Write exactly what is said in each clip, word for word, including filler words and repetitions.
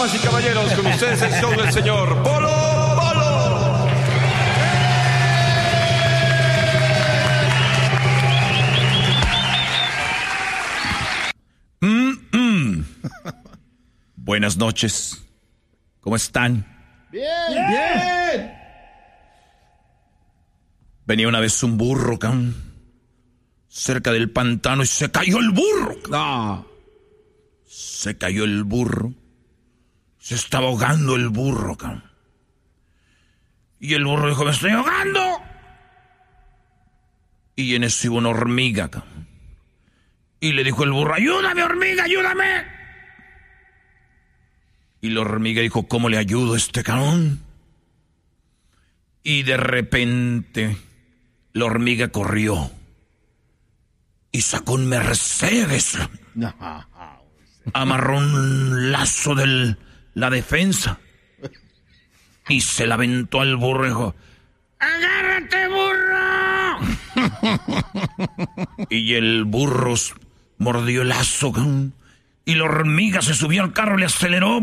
Damas y caballeros, con ustedes el show del señor Polo Polo. Mm, mm. Buenas noches. ¿Cómo están? Bien, bien. Venía una vez un burro, cabrón, cerca del pantano y se cayó el burro. No. Se cayó el burro. Se estaba ahogando el burro, cabrón. Y el burro dijo, me estoy ahogando. Y en eso iba una hormiga, cabrón. Y le dijo el burro, ayúdame, hormiga, ayúdame. Y la hormiga dijo, ¿cómo le ayudo a este cabrón? Y de repente la hormiga corrió y sacó un Mercedes. No. Amarró un lazo de la defensa y se la aventó al burro y dijo, ¡agárrate, burro! Y el burro mordió el lazo, y la hormiga se subió al carro y le aceleró.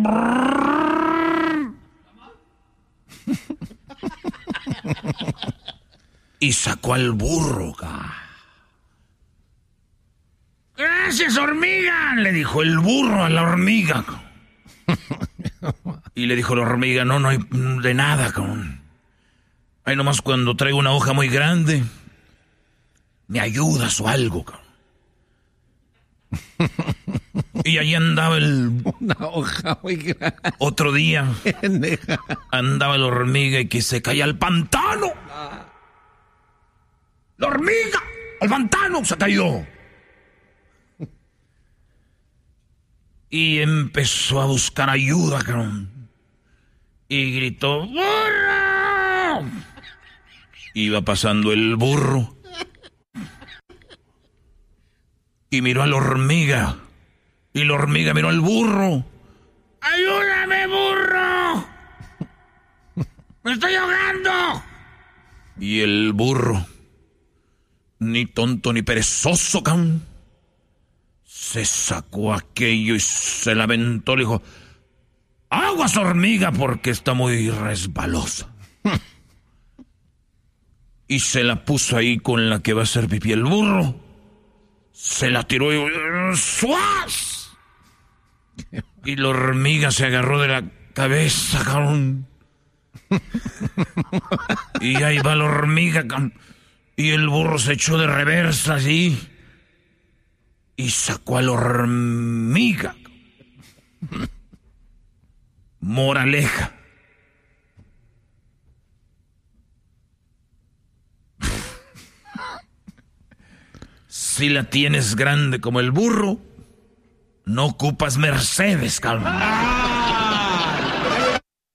Y sacó al burro. ¡Gracias, hormiga! Le dijo el burro a la hormiga. Y le dijo la hormiga, no, no hay de nada, cabrón. Ahí nomás cuando traigo una hoja muy grande, me ayudas o algo, cabrón. Y ahí andaba el... Una hoja muy grande. Otro día andaba la hormiga y que se caía al pantano. La hormiga al pantano se cayó. Y empezó a buscar ayuda, cabrón. Y gritó, ¡burro! Iba pasando el burro. Y miró a la hormiga. Y la hormiga miró al burro. ¡Ayúdame, burro! ¡Me estoy ahogando! Y el burro, ni tonto ni perezoso, cabrón, se sacó aquello y se la aventó. Le dijo, aguas, hormiga, porque está muy resbalosa. Y se la puso ahí con la que va a hacer pipí el burro. Se la tiró y ¡suaz! Y la hormiga se agarró de la cabeza, cabrón. Y ahí va la hormiga, cabrón. Y el burro se echó de reversa así. Y sacó a la hormiga. Moraleja. Si la tienes grande como el burro, no ocupas Mercedes, cabrón.